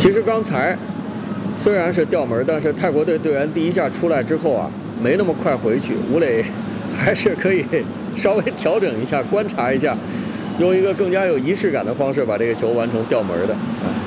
其实刚才虽然是掉门，但是泰国队队员第一下出来之后啊，没那么快回去。吴磊还是可以稍微调整一下，观察一下，用一个更加有仪式感的方式把这个球完成掉门的。